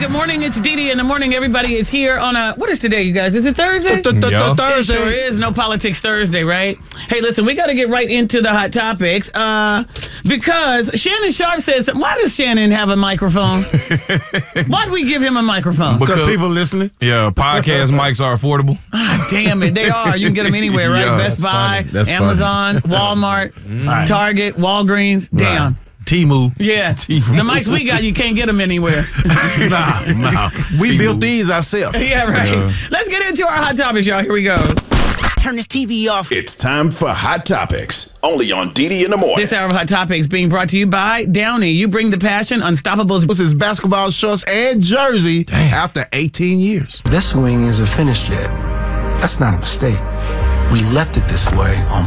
Good morning. It's Dee in the morning. Everybody is here on a, what is today, you guys? Is it Thursday? Thursday. It sure is. No Politics Thursday, right? Hey, listen, we got to get right into the hot topics because Shannon Sharp says, why does Shannon have a microphone? Why do we give him a microphone? Because people listening. Yeah, podcast mics are affordable. Ah, damn it. They are. You can get them anywhere, right? Yeah, Best Buy, Amazon, Walmart, Target, Walgreens. Damn. Temu. Yeah. The mics we got, you can't get them anywhere. Nah. We built these ourselves. Yeah, right. Let's get into our hot topics, y'all. Here we go. Turn this TV off. It's time for Hot Topics, only on Dee in the morning. This hour of Hot Topics being brought to you by Downy. You bring the passion, Unstoppables. This is basketball shorts and jersey after 18 years. This swing isn't finished yet. That's not a mistake. We left it this way on